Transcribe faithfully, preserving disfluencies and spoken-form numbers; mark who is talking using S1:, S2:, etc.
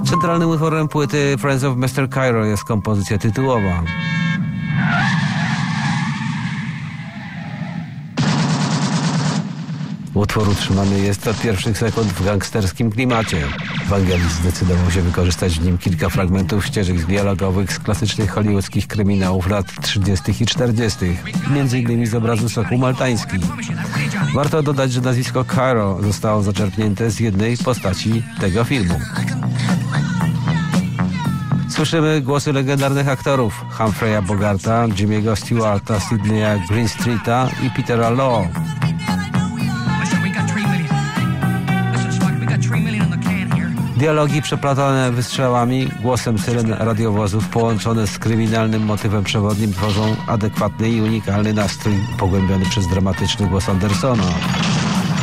S1: Centralnym utworem płyty Friends of mister Cairo jest kompozycja tytułowa. Utwór utrzymany jest od pierwszych sekund w gangsterskim klimacie. Vangelis zdecydował się wykorzystać w nim kilka fragmentów ścieżek dialogowych z klasycznych hollywoodzkich kryminałów lat trzydziestych i czterdziestych, między innymi z obrazu Soku Maltański. Warto dodać, że nazwisko Cairo zostało zaczerpnięte z jednej postaci tego filmu. Słyszymy głosy legendarnych aktorów Humphreya Bogarta, Jimmy'ego Stewarta, Sydneya Greenstreeta i Petera Law. Dialogi przeplatane wystrzałami, głosem syren radiowozów połączone z kryminalnym motywem przewodnim tworzą adekwatny i unikalny nastrój pogłębiony przez dramatyczny głos Andersona.